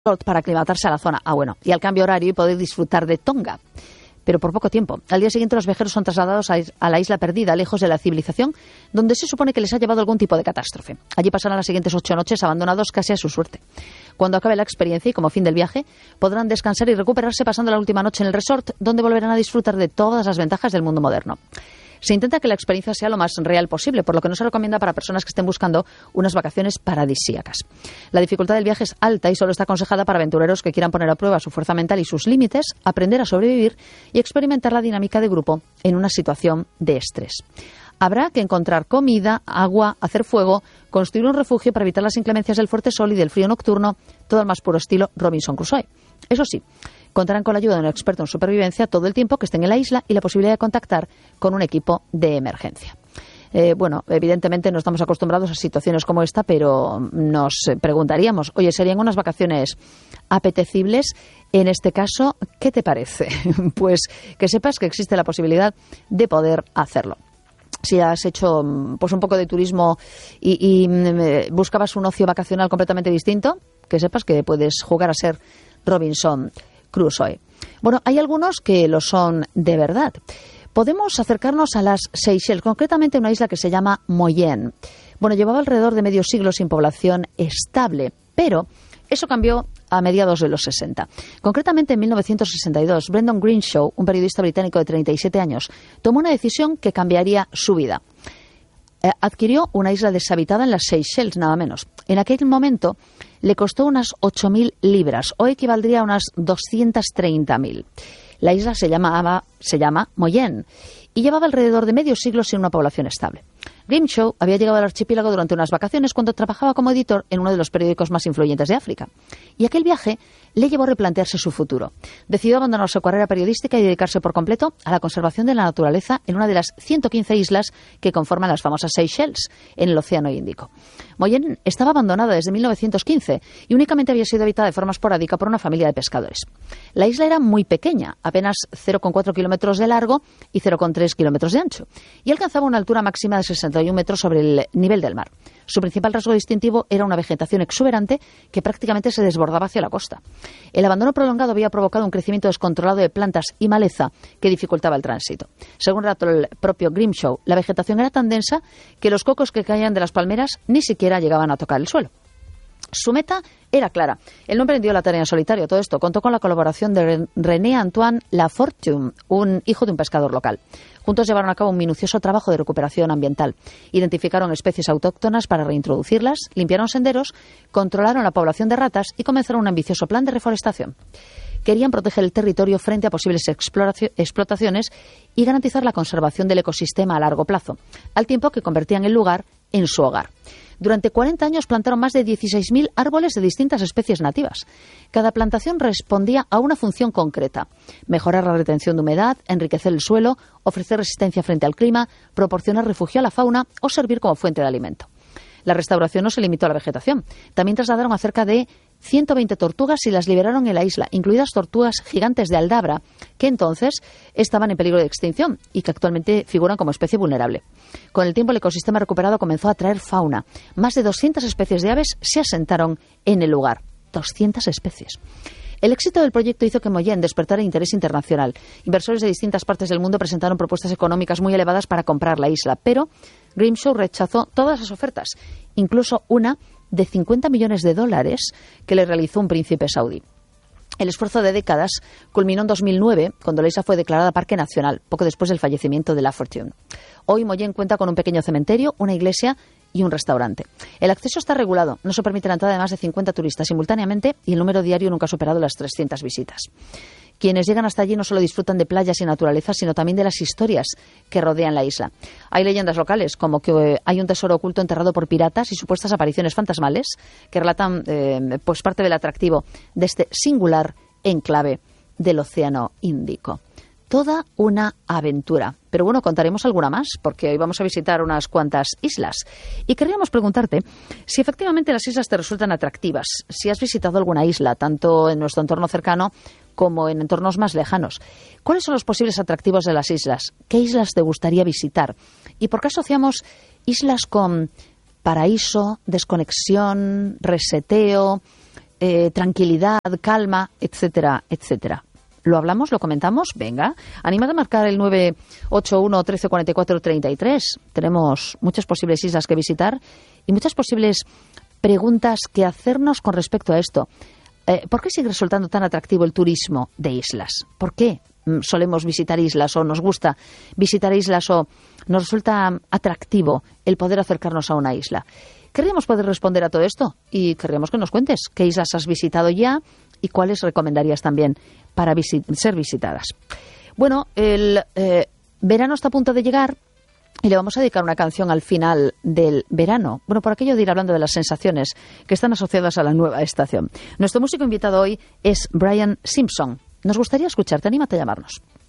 para aclimatarse a la zona. Bueno, y al cambio horario y poder disfrutar de Tonga. Pero por poco tiempo. Al día siguiente los viajeros son trasladados a la isla perdida, lejos de la civilización, donde se supone que les ha llevado algún tipo de catástrofe. Allí pasarán las siguientes 8 noches abandonados casi a su suerte. Cuando acabe la experiencia y como fin del viaje, podrán descansar y recuperarse pasando la última noche en el resort, donde volverán a disfrutar de todas las ventajas del mundo moderno. Se intenta que la experiencia sea lo más real posible, por lo que no se recomienda para personas que estén buscando unas vacaciones paradisíacas. La dificultad del viaje es alta y solo está aconsejada para aventureros que quieran poner a prueba su fuerza mental y sus límites, aprender a sobrevivir y experimentar la dinámica de grupo en una situación de estrés. Habrá que encontrar comida, agua, hacer fuego, construir un refugio para evitar las inclemencias del fuerte sol y del frío nocturno, todo al más puro estilo Robinson Crusoe. Eso sí, contarán con la ayuda de un experto en supervivencia todo el tiempo que estén en la isla y la posibilidad de contactar con un equipo de emergencia. Evidentemente no estamos acostumbrados a situaciones como esta, pero nos preguntaríamos, oye, ¿serían unas vacaciones apetecibles? En este caso, ¿qué te parece? Pues que sepas que existe la posibilidad de poder hacerlo. Si has hecho pues un poco de turismo y buscabas un ocio vacacional completamente distinto, que sepas que puedes jugar a ser Robinson Crusoe. Bueno, hay algunos que lo son de verdad. Podemos acercarnos a las Seychelles, concretamente una isla que se llama Moyenne. Bueno, llevaba alrededor de medio siglo sin población estable, pero eso cambió a mediados de los 60. Concretamente en 1962, Brendan Greenshaw, un periodista británico de 37 años, tomó una decisión que cambiaría su vida. Adquirió una isla deshabitada en las Seychelles, nada menos. En aquel momento le costó unas 8.000 libras, o equivaldría a unas 230.000. La isla se llama Moyenne y llevaba alrededor de medio siglo sin una población estable. Greenshaw había llegado al archipiélago durante unas vacaciones cuando trabajaba como editor en uno de los periódicos más influyentes de África. Y aquel viaje le llevó a replantearse su futuro. Decidió abandonar su carrera periodística y dedicarse por completo a la conservación de la naturaleza en una de las 115 islas que conforman las famosas Seychelles, en el Océano Índico. Moyenne estaba abandonada desde 1915 y únicamente había sido habitada de forma esporádica por una familia de pescadores. La isla era muy pequeña, apenas 0,4 kilómetros de largo y 0,3 kilómetros de ancho, y alcanzaba una altura máxima de 61 metros sobre el nivel del mar. Su principal rasgo distintivo era una vegetación exuberante que prácticamente se desbordaba hacia la costa. El abandono prolongado había provocado un crecimiento descontrolado de plantas y maleza que dificultaba el tránsito. Según relató el propio Greenshaw, la vegetación era tan densa que los cocos que caían de las palmeras ni siquiera llegaban a tocar el suelo. Su meta era clara. Él no emprendió la tarea en solitario. Todo esto contó con la colaboración de René Antoine Lafortune, un hijo de un pescador local. Juntos llevaron a cabo un minucioso trabajo de recuperación ambiental. Identificaron especies autóctonas para reintroducirlas, limpiaron senderos, controlaron la población de ratas y comenzaron un ambicioso plan de reforestación. Querían proteger el territorio frente a posibles explotaciones y garantizar la conservación del ecosistema a largo plazo, al tiempo que convertían el lugar en su hogar. Durante 40 años plantaron más de 16.000 árboles de distintas especies nativas. Cada plantación respondía a una función concreta: mejorar la retención de humedad, enriquecer el suelo, ofrecer resistencia frente al clima, proporcionar refugio a la fauna o servir como fuente de alimento. La restauración no se limitó a la vegetación. También trasladaron a cerca de 120 tortugas y las liberaron en la isla, incluidas tortugas gigantes de Aldabra, que entonces estaban en peligro de extinción y que actualmente figuran como especie vulnerable. Con el tiempo, el ecosistema recuperado comenzó a atraer fauna. Más de 200 especies de aves se asentaron en el lugar. 200 especies. El éxito del proyecto hizo que Moyenne despertara interés internacional. Inversores de distintas partes del mundo presentaron propuestas económicas muy elevadas para comprar la isla, pero Greenshaw rechazó todas las ofertas, incluso una de $50 millones que le realizó un príncipe saudí. El esfuerzo de décadas culminó en 2009, cuando la isla fue declarada Parque Nacional, poco después del fallecimiento de Lafortune. Hoy Moyenne cuenta con un pequeño cementerio, una iglesia y un restaurante. El acceso está regulado, no se permite la entrada de más de 50 turistas simultáneamente y el número diario nunca ha superado las 300 visitas. Quienes llegan hasta allí no solo disfrutan de playas y naturaleza, sino también de las historias que rodean la isla. Hay leyendas locales, como que hay un tesoro oculto enterrado por piratas y supuestas apariciones fantasmales que relatan pues parte del atractivo de este singular enclave del Océano Índico. Toda una aventura. Pero bueno, contaremos alguna más, porque hoy vamos a visitar unas cuantas islas. Y querríamos preguntarte si efectivamente las islas te resultan atractivas, si has visitado alguna isla, tanto en nuestro entorno cercano como en entornos más lejanos. ¿Cuáles son los posibles atractivos de las islas? ¿Qué islas te gustaría visitar? ¿Y por qué asociamos islas con paraíso, desconexión, reseteo, tranquilidad, calma, etcétera, etcétera. ¿Lo hablamos? ¿Lo comentamos? Venga, animad a marcar el 981 13 44 33. Tenemos muchas posibles islas que visitar y muchas posibles preguntas que hacernos con respecto a esto. ¿Por qué sigue resultando tan atractivo el turismo de islas? ¿Por qué solemos visitar islas o nos gusta visitar islas o nos resulta atractivo el poder acercarnos a una isla? Querríamos poder responder a todo esto y querríamos que nos cuentes qué islas has visitado ya y cuáles recomendarías también para ser visitadas. Bueno, el verano está a punto de llegar y le vamos a dedicar una canción al final del verano. Bueno, por aquello de ir hablando de las sensaciones que están asociadas a la nueva estación. Nuestro músico invitado hoy es Brian Simpson. Nos gustaría escucharte. Anímate a llamarnos.